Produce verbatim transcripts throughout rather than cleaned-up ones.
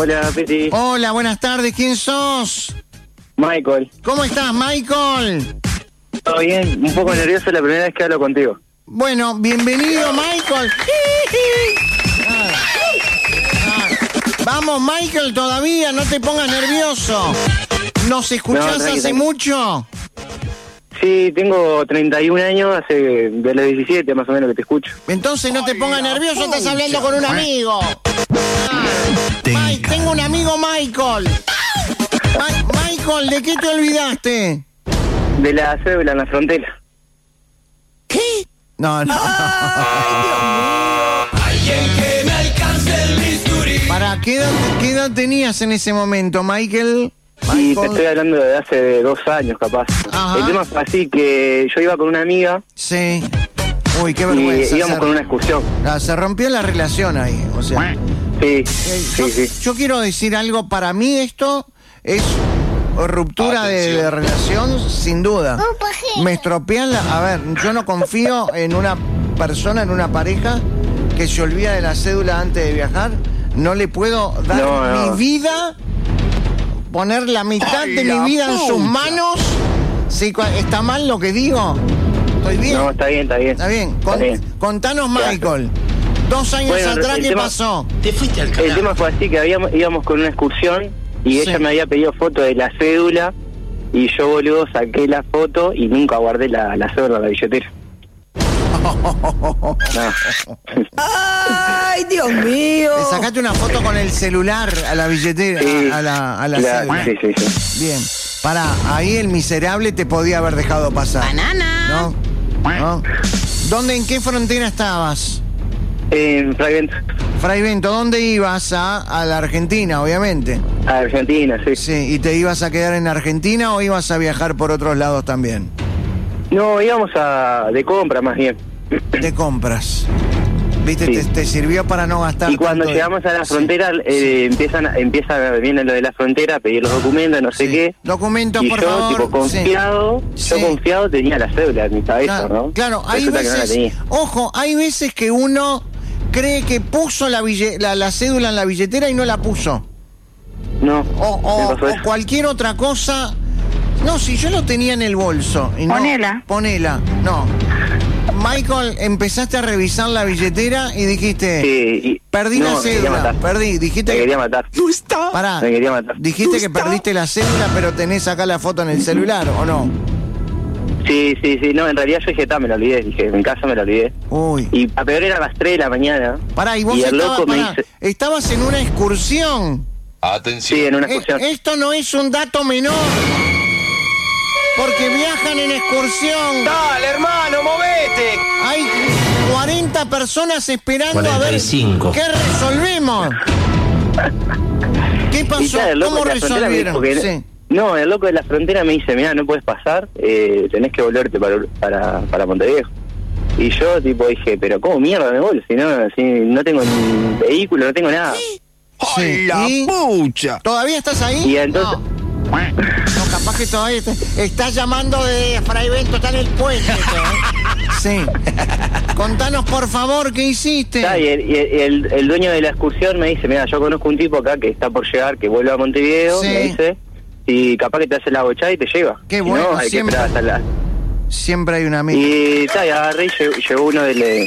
Hola, Peti. Hola, buenas tardes. ¿Quién sos? Michael. ¿Cómo estás, Michael? ¿Todo bien? Un poco nervioso la primera vez que hablo contigo. Bueno, bienvenido, Michael. Ah, ah. Vamos, Michael, todavía, no te pongas nervioso. ¿Nos escuchás No, tranqui, hace tranqui. mucho? Sí, tengo treinta y un años, hace de los diecisiete más o menos que te escucho. Entonces no te pongas nervioso, estás hablando con un amigo. Ah, Mike, tengo un amigo, Michael. Ma- Michael, ¿de qué te olvidaste? De la cédula en la frontera. ¿Qué? No, no. ¿Para qué edad, qué edad tenías en ese momento, Michael? Y te Michael. estoy hablando de hace dos años, capaz. Ajá. El tema fue así que yo iba con una amiga Sí. Uy, qué y vergüenza. íbamos se, con una excursión. Ah, se rompió la relación ahí, o sea. Sí, Eh, sí, yo, sí. yo quiero decir algo, para mí esto es ruptura de, de relación, sin duda. Me estropean la... A ver, yo no confío en una persona, en una pareja que se olvida de la cédula antes de viajar. No le puedo dar No, no. mi vida, poner la mitad Ay, de la mi vida en sus pucha. manos. Sí, cua- ¿está mal lo que digo? ¿Estoy bien? No, está bien, está bien. Está bien. Con- Está bien. Contanos, Gracias. Michael. Dos años Bueno, atrás, el ¿qué tema- pasó? Te fuiste al El carajo. tema fue así que habíamos, íbamos con una excursión y Sí. ella me había pedido foto de la cédula y yo, boludo, saqué la foto y nunca guardé la, la cédula en la billetera. No. ¡Ay, Dios mío! Le sacaste una foto con el celular a la billetera, Sí. a, a la, a la La- cédula. sí, sí, sí. Bien. Pará, ahí el miserable te podía haber dejado pasar. ¡Banana! ¿No? ¿No? ¿Dónde, en qué frontera estabas? En Fragment, Fray Bento, ¿dónde ibas? A, a la Argentina, obviamente. a Argentina, sí. Sí, ¿y te ibas a quedar en Argentina o ibas a viajar por otros lados también? No, íbamos a de compra más bien. De compras. ¿Viste? Sí. Te, te sirvió para no gastar. Y cuando tanto de- llegamos a la Sí. frontera, eh, empiezan, empieza, viene lo de la frontera, pedir los documentos, no sé Sí. qué. Documentos, Y por yo, favor. tipo, confiado, Sí. yo Sí. confiado tenía la cédula en mi cabeza, Claro, ¿no? claro, hay Resulta que no la veces, tenía. ojo, hay veces que uno cree que puso la, bille- la, la cédula en la billetera y no la puso. No, O, me o- pasó o eso. cualquier otra cosa. No, si yo lo tenía en el bolso. Y no, Ponela. Ponela. No. Michael, empezaste a revisar la billetera y dijiste, Sí, y- perdí no, la me quería cédula, matar. perdí. Dijiste Me que... quería matar. ¡No está! Pará, Me quería matar. dijiste que Gusta. perdiste la cédula, pero tenés acá la foto en el celular, ¿o no? Sí, sí, sí, no, en realidad yo dije, ta, me lo olvidé, dije, en casa me lo olvidé. Uy. Y a peor era a las tres de la mañana. Pará, y vos y el estabas, loco me pará, dice, estabas en una excursión. Atención. sí, en una Eh, excursión. esto no es un dato menor. Porque viajan en excursión. Dale, hermano, movete. Hay cuarenta personas esperando cuarenta y cinco. a ver qué resolvemos. ¿Qué Y pasó? tal, el loco ¿Cómo de la frontera me resolvieron? dijo que- Sí. No, el loco de la frontera me dice, mira, no puedes pasar, eh, tenés que volverte para, para, para Montevideo. Y yo, tipo, dije, pero ¿cómo mierda me vuelvo? Si no, si no tengo ni vehículo, no tengo nada. Sí. ¡Ay, la ¿Y? pucha! ¿Todavía estás ahí? Y entonces- No. No, capaz que todavía está, está llamando de Fray Bento, está en el puente. ¿eh? Sí. Contanos, por favor, ¿qué hiciste? Ah, y el, y el, el dueño de la excursión me dice, mira, yo conozco un tipo acá que está por llegar, que vuelve a Montevideo, Sí. me dice, y capaz que te hace la bochada y te lleva. Qué Si bueno, no, hay siempre. que esperar hasta la... Siempre hay un amigo. Y, ta, y agarré y llegó, llegó uno de...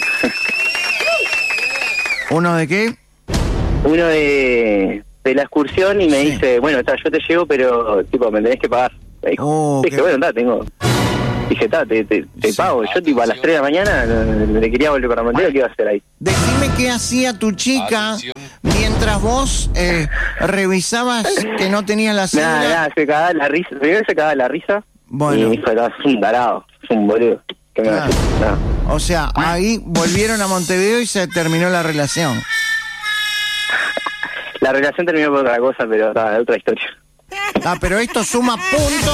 ¿Uno de qué? uno de, de la excursión y me Sí. dice, bueno, ta, yo te llevo, pero tipo, me tenés que pagar. Me dijo. Oh, Dije, qué- bueno, ta, tengo... Dije, ta, te, te, te Sí. pago. Yo tipo a las tres de la mañana eh, le quería volver para Montevideo, ¿qué iba a hacer ahí? Decime qué hacía tu chica Atención. mientras vos eh, revisabas que no tenía la cédula. Nada, nada, se cagaba la risa. Primero se cagaba la risa. Bueno. Y me dijo, "No, es un tarado, es un boludo. ¿Qué me va a Claro. hacer?". Nada. O sea, ahí volvieron a Montevideo y se terminó la relación. La relación terminó por otra cosa, pero ta, otra historia. Ah, pero esto suma puntos